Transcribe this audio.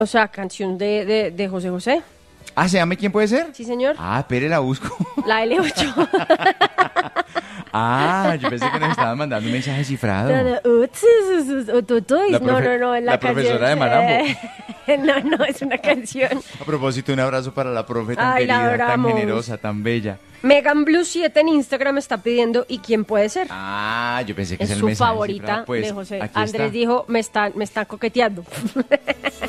O sea, canción de José José. Ah, ¿se llama quién puede ser? Sí, señor. Ah, espere, la busco. La L8. Ah, yo pensé que nos estaban mandando un mensaje cifrado. No, es la profesora de Malambo. No, es una canción. A propósito, un abrazo para la profe tan Ay, la querida, tan adoramos. generosa, tan bella. Megan Blue 7 en Instagram está pidiendo ¿y quién puede ser? Ah, yo pensé que Es era el su mensaje favorita cifrado. Pues, de José. aquí Andrés está. dijo, me están coqueteando.